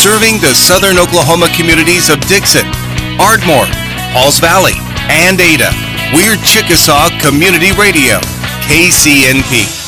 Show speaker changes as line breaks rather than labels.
serving the southern Oklahoma communities of Dixon, Ardmore, Halls Valley, and Ada. We're Chickasaw Community Radio, KCNP.